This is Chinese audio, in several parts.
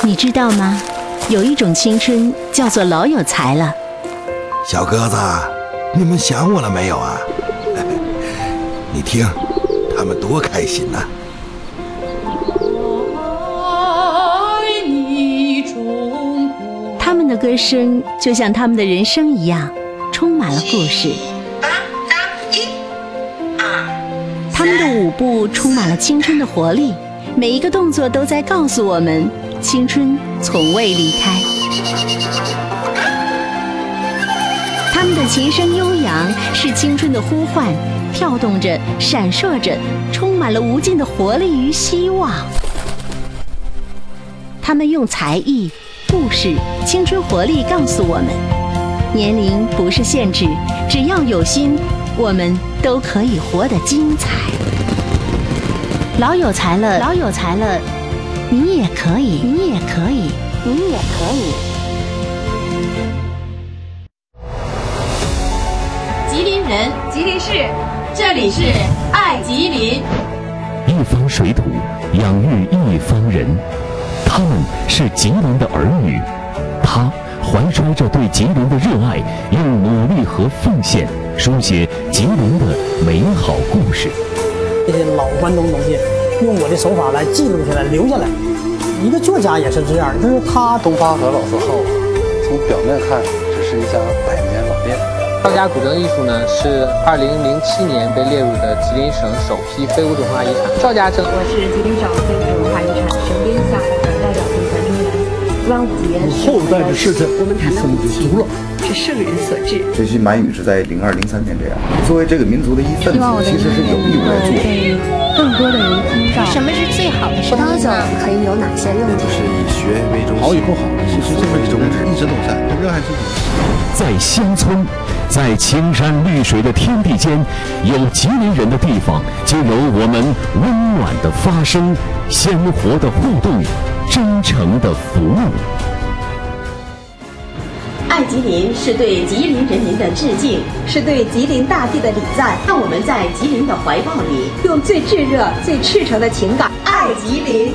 你知道吗？有一种青春叫做老有才了。 小鸽子，你们想我了没有啊？你听，他们多开心呐！ 他们的歌声就像他们的人生一样，充满了故事。他们的舞步充满了青春的活力，每一个动作都在告诉我们，青春从未离开。他们的琴声悠扬，是青春的呼唤，跳动着，闪烁着，充满了无尽的活力与希望。他们用才艺、故事、青春活力告诉我们，年龄不是限制，只要有心，我们都可以活得精彩。老有才了，老有才了，你也可以，你也可以，你也可以。 吉林人，吉林市，这里是爱吉林。 一方水土养育一方人，他们是吉林的儿女，他怀揣着对吉林的热爱，用努力和奉献书写吉林的美好故事。 这些老关东东西，用我的手法来记录下来、留下来。一个作家也是这样，就是他。 东发和老字号，从表面看只是一家百年老店。 赵家古筝艺术呢，是2007年被列入的吉林省首批非物质文化遗产。赵家筝， 我是吉林省非物质文化遗产省编下的代表评选人员。端午节后代的市镇， 我们谈到风就足了。 是圣人所致。 学习满语是在02、03年这样。作为这个民族的一份子，其实是有义务来做。 被更多的人听到。什么是最好的？葡萄酒可以有哪些用途？ 就是以学为中心。 好以后好，其实这份宗旨一直都在，热爱自己。 在乡村，在青山绿水的天地间，有吉林人的地方，就有我们温暖的发声、鲜活的互动、真诚的服务。 爱吉林是对吉林人民的致敬，是对吉林大地的礼赞。让我们在吉林的怀抱里，用最炙热、最赤诚的情感爱吉林。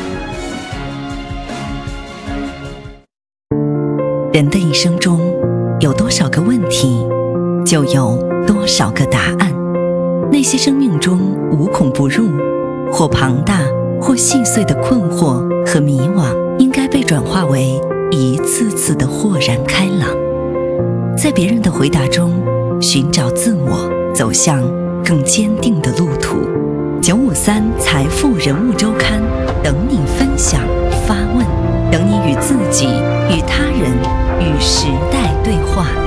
人的一生中，有多少个问题，就有多少个答案。那些生命中无孔不入，或庞大或细碎的困惑和迷惘，应该被转化为一次次的豁然开朗。在别人的回答中寻找自我，走向更坚定的路途。953财富人物周刊，等你分享发问，等你与自己、与他人、与时代对话。